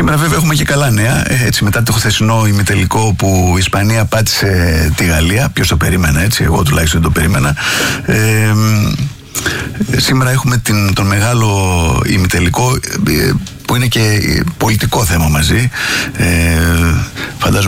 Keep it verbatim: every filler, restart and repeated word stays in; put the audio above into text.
Σήμερα βέβαια έχουμε και καλά νέα. Έτσι, μετά το χθεσινό ημιτελικό που η Ισπανία πάτησε τη Γαλλία, ποιος το περίμενα, έτσι, εγώ τουλάχιστον το περίμενα. Ε, σήμερα έχουμε την, τον μεγάλο ημιτελικό που είναι και πολιτικό θέμα μαζί. Ε, φαντάζομαι